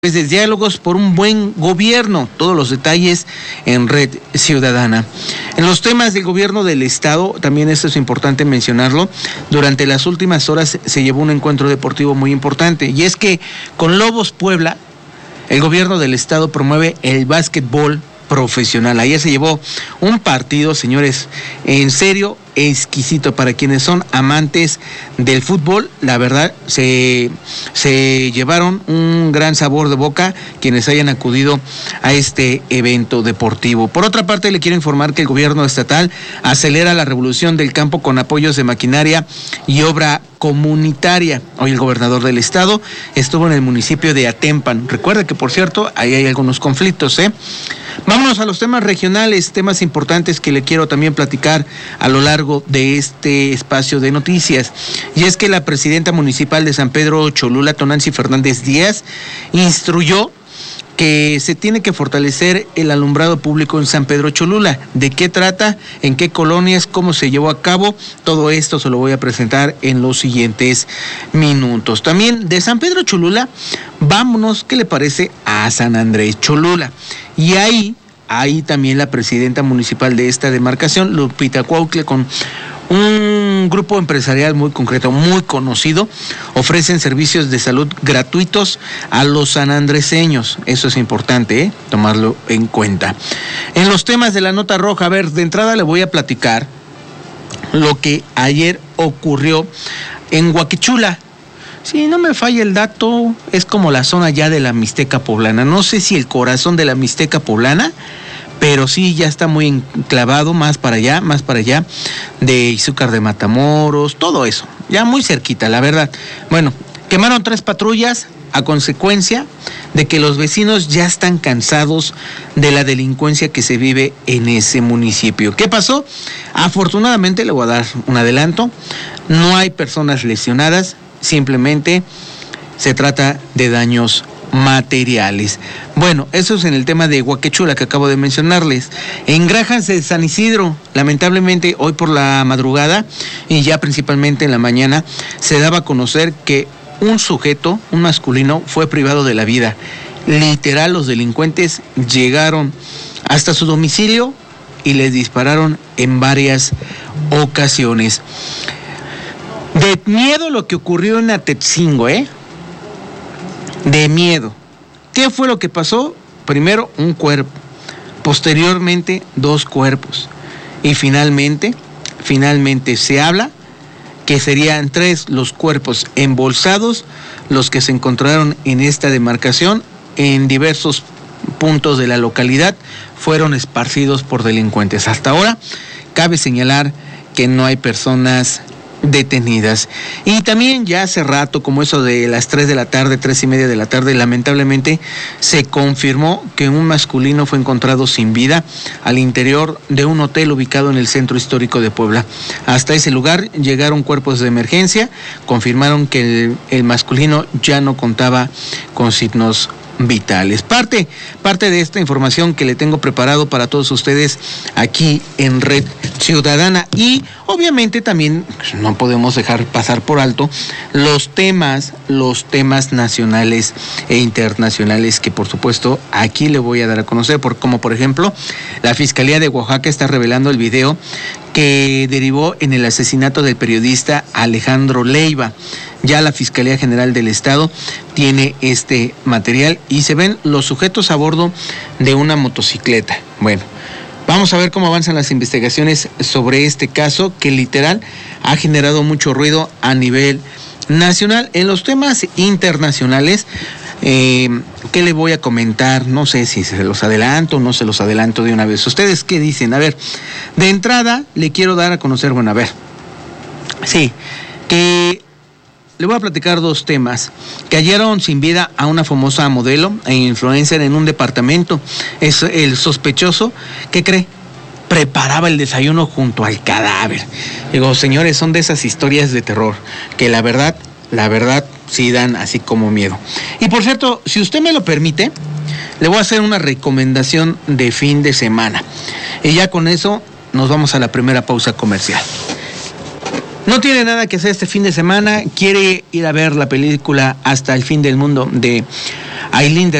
De Diálogos por un Buen Gobierno. Todos los detalles en Red Ciudadana. En los temas del gobierno del estado, también esto es importante mencionarlo, durante las últimas horas se llevó un encuentro deportivo muy importante, y es que con Lobos Puebla, el gobierno del estado promueve el básquetbol profesional. Ayer se llevó un partido, señores, en serio, exquisito para quienes son amantes del fútbol. La verdad, se llevaron un gran sabor de boca quienes hayan acudido a este evento deportivo. Por otra parte, le quiero informar que el gobierno estatal acelera la revolución del campo con apoyos de maquinaria y obra comunitaria. Hoy el gobernador del estado estuvo en el municipio de Atempan. Recuerda que, por cierto, ahí hay algunos conflictos, Vámonos a los temas regionales, temas importantes que le quiero también platicar a lo largo de este espacio de noticias. Y es que la presidenta municipal de San Pedro Cholula, Tonancy Fernández Díaz, instruyó que se tiene que fortalecer el alumbrado público en San Pedro Cholula. ¿De qué trata? ¿En qué colonias? ¿Cómo se llevó a cabo? Todo esto se lo voy a presentar en los siguientes minutos. También de San Pedro Cholula, vámonos, ¿qué le parece? A San Andrés Cholula. Y ahí también la presidenta municipal de esta demarcación, Lupita Cuautle, con un grupo empresarial muy concreto, muy conocido, ofrecen servicios de salud gratuitos a los sanandreseños. Eso es importante, tomarlo en cuenta. En los temas de la nota roja, a ver, de entrada le voy a platicar lo que ayer ocurrió en Huaquichula. Si no me falla el dato, es como la zona ya de la Mixteca Poblana. No sé si el corazón de la Mixteca Poblana, pero sí ya está muy enclavado más para allá de Izúcar de Matamoros, todo eso, ya muy cerquita, la verdad. Bueno, quemaron 3 patrullas a consecuencia de que los vecinos ya están cansados de la delincuencia que se vive en ese municipio. ¿Qué pasó? Afortunadamente, le voy a dar un adelanto, no hay personas lesionadas, simplemente se trata de daños materiales. Bueno, eso es en el tema de Huaquichula que acabo de mencionarles. En Granjas de San Isidro, lamentablemente hoy por la madrugada y ya principalmente en la mañana, se daba a conocer que un sujeto, un masculino, fue privado de la vida. Literal, los delincuentes llegaron hasta su domicilio y les dispararon en varias ocasiones. De miedo lo que ocurrió en Atetzingo, De miedo. ¿Qué fue lo que pasó? Primero, un cuerpo. Posteriormente, 2 cuerpos. Y finalmente se habla que serían 3 los cuerpos embolsados, los que se encontraron en esta demarcación, en diversos puntos de la localidad, fueron esparcidos por delincuentes. Hasta ahora, cabe señalar que no hay personas detenidas. Y también ya hace rato, como eso de las 3 de la tarde, 3:30 de la tarde, lamentablemente se confirmó que un masculino fue encontrado sin vida al interior de un hotel ubicado en el centro histórico de Puebla. Hasta ese lugar llegaron cuerpos de emergencia, confirmaron que el masculino ya no contaba con signos vitales. Parte de esta información que le tengo preparado para todos ustedes aquí en Red Ciudadana. Y obviamente también no podemos dejar pasar por alto los temas nacionales e internacionales que por supuesto aquí le voy a dar a conocer, como por ejemplo la Fiscalía de Oaxaca está revelando el video que derivó en el asesinato del periodista Alejandro Leiva. Ya la Fiscalía General del Estado tiene este material y se ven los sujetos a bordo de una motocicleta. Bueno, vamos a ver cómo avanzan las investigaciones sobre este caso que literal ha generado mucho ruido a nivel nacional. En los temas internacionales, ¿qué le voy a comentar? No sé si se los adelanto o no se los adelanto de una vez. ¿Ustedes qué dicen? A ver, de entrada le quiero dar a conocer, que le voy a platicar 2 temas. Que hallaron sin vida a una famosa modelo e influencer en un departamento. Es el sospechoso, ¿qué cree? Preparaba el desayuno junto al cadáver. Digo, señores, son de esas historias de terror que la verdad, sí dan así como miedo. Y por cierto, si usted me lo permite, le voy a hacer una recomendación de fin de semana. Y ya con eso nos vamos a la primera pausa comercial. No tiene nada que hacer este fin de semana, quiere ir a ver la película Hasta el fin del mundo de Ailín